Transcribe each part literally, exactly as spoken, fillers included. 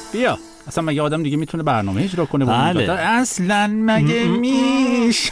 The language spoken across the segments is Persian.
بیا. اصلا مگه آدم دیگه میتونه برنامه اجرا کنه با بله. این اصلا مگه میش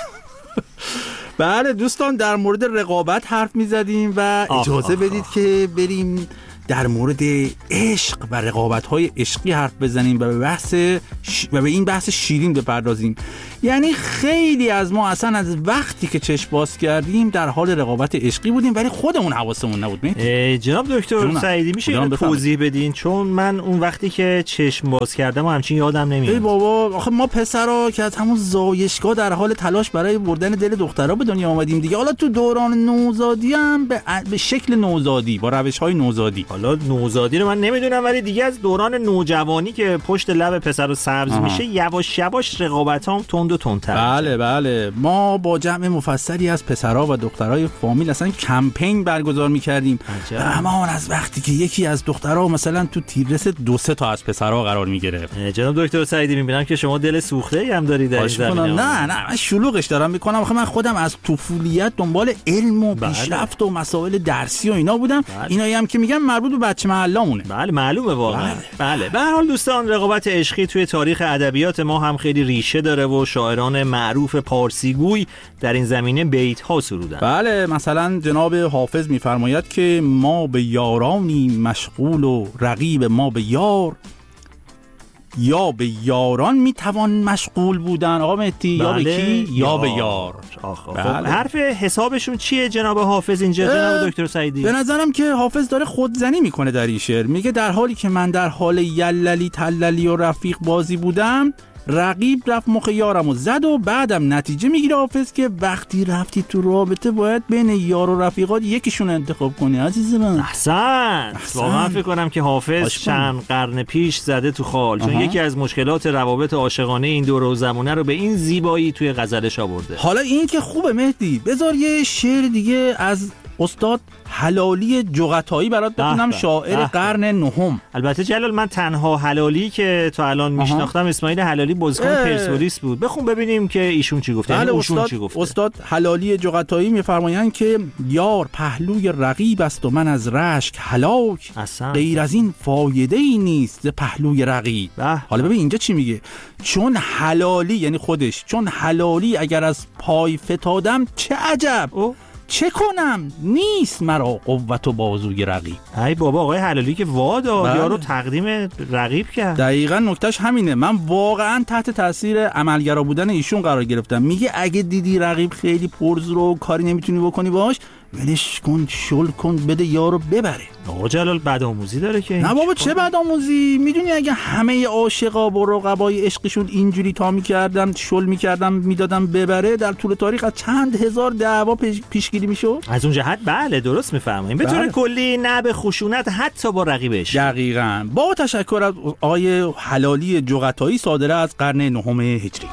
بله دوستان، در مورد رقابت حرف میزدیم و اجازه آخ بدید آخ. که بریم در مورد عشق و رقابت‌های عشقی حرف بزنیم و به بحث ش... و به این بحث شیرین بپردازیم. یعنی خیلی از ما اصلا از وقتی که چشم باز کردیم در حال رقابت عشقی بودیم ولی خودمون حواسمون نبود. جناب دکتر سعیدی میشه اینو توضیح بدین؟ چون من اون وقتی که چشم باز کردم و همچین یادم نمیاد. ای بابا آخه ما پسرا که از همون زایشگاه در حال تلاش برای بردن دل دخترها به دنیا آمدیم دیگه. حالا تو دوران نوزادی هم به, به شکل نوزادی با روش‌های نوزادی. حالا نوزادی رو من نمیدونم ولی دیگه از دوران نوجوانی که پشت لب پسر رو سبز آه. میشه یواش یواش رقابتام تند و تندتر. بله بله ما با جمع مفصلی از پسرها و دخترای فامیل اصلا کمپین برگزار می‌کردیم. همان از وقتی که یکی از دخترها مثلا تو تیررس دو سه تا از پسرها قرار می‌گرفت. جناب دکتر سعیدی می‌بینم که شما دل سوخته‌ای هم دارید در این زمینه. نه نه من شلوغش دارم می‌کنم. آخه من خودم از طفولیت دنبال علم و پیشرفت بله. و مسائل درسی و اینا بودم. بله. اینایی هم که میگم مربوط به بچه محلامونه. بله معلومه واقعا. بله. بله به هر حال دوستان رقابت عشقی توی تاریخ ادبیات ما هم خیلی ریشه داره و شاعران معروف پارسیگوی در این زمینه بیت‌ها سرودن. بله مثلا جناب حافظ می‌فرماید که ما به یارانی مشغول و رقیب ما به یار، یا به یاران میتوان مشغول بودن. آقا مهدی بله. یا به کی؟ یا, یا به یار. آخ آخ. بله. حرف حسابشون چیه جناب حافظ اینجا جناب دکتر سعیدی؟ به نظرم که حافظ داره خودزنی میکنه در این شعر. میگه در حالی که من در حال یللی تللی و رفیق بازی بودم، رقیب رفت مخ یارم و زد و بعدم نتیجه میگیره حافظ که وقتی رفتی تو رابطه باید بین یار و رفیقات یکیشون انتخاب کنی عزیز من. احسن. واقعا فکر کنم که حافظ چند قرن پیش زده تو خال، چون یکی از مشکلات روابط عاشقانه این دور و زمانه رو به این زیبایی توی غزلش آورده. حالا این که خوبه مهدی، بذار یه شعر دیگه از استاد حلالی جغتایی برات بخونم، شاعر قرن نهم. البته جلال من تنها حلالی که تا الان میشناختم اسماعیل حلالی بازیکن پرسپولیس بود. بخون ببینیم که ایشون چی گفته. یعنی ایشون چی گفته. استاد حلالی جغتایی میفرمایند که یار پهلوی رقیب است و من از رشک هلاک، غیر از این فایده ای نیست ز پهلوی رقیب. حالا ببین اینجا چی میگه، چون حلالی یعنی خودش، چون حلالی اگر از پای فتادم چه عجب، او؟ چه کنم نیست مرا قوت و بازوی رقیب. ای بابا آقای حلالی که واداد یارو تقدیم رقیب کرد. دقیقاً نکتهش همینه. من واقعاً تحت تاثیر عملگرا بودن ایشون قرار گرفتم. میگه اگه دیدی رقیب خیلی پرزور و کاری نمیتونی بکنی باش، ولش کن، شل کن، بده یارو ببره. آقا جلال بدآموزی داره که. نه بابا چه بدآموزی؟ میدونی اگه همه عاشقا با رقبای عشقشون اینجوری تا میکردن، شل میکردن، میدادن ببره، در طول تاریخ از چند هزار دعوا پیش پیشگیری میشد. از اون جهت بله درست میفرمایید. به طور کلی نه به خشونت حتی با رقیبش. دقیقاً. با تشکر از آقای حلالی جغتایی صادره از قرن نهم هجری.